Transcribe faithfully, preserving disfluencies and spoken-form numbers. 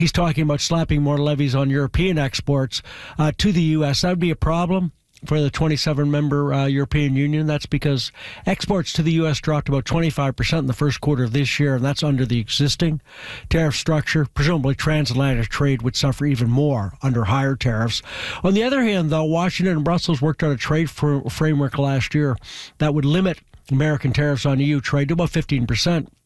He's talking about slapping more levies on European exports uh, to the U S. That would be a problem for the twenty-seven member uh, European Union. That's because exports to the U S dropped about twenty-five percent in the first quarter of this year, and that's under the existing tariff structure. Presumably, transatlantic trade would suffer even more under higher tariffs. On the other hand, though, Washington and Brussels worked on a trade fr- framework last year that would limit American tariffs on E U trade to about fifteen percent.